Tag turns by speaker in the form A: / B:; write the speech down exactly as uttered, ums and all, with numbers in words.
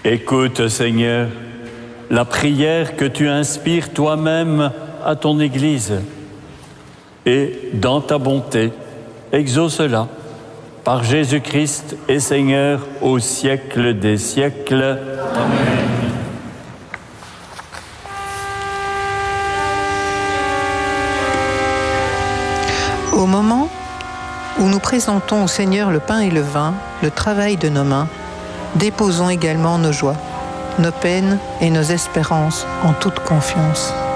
A: Écoute, Seigneur, la prière que tu inspires toi-même à ton Église. Et dans ta bonté, exauce-la par Jésus-Christ et Seigneur au siècle des siècles. Amen.
B: Au moment où nous présentons au Seigneur le pain et le vin, le travail de nos mains, déposons également nos joies, nos peines et nos espérances en toute confiance.